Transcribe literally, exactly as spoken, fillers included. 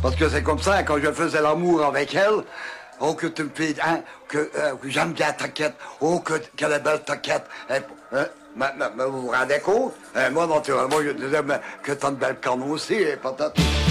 Parce que c'est comme ça, quand je faisais l'amour avec elle, oh, que tu me fais, hein, que, euh, que j'aime bien ta quête, oh, que, quelle est belle ta quête. Hein, hein, mais, mais, mais vous vous rendez compte? Hein, moi, naturellement, je disais mais, que t'as une belle canne aussi, et patate.